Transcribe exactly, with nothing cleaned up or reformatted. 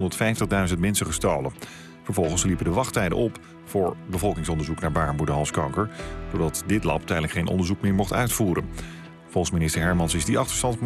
honderdvijftigduizend mensen gestolen. Vervolgens liepen de wachttijden op voor bevolkingsonderzoek naar baarmoederhalskanker, doordat dit lab tijdelijk geen onderzoek meer mocht uitvoeren. Volgens minister Hermans is die achterstand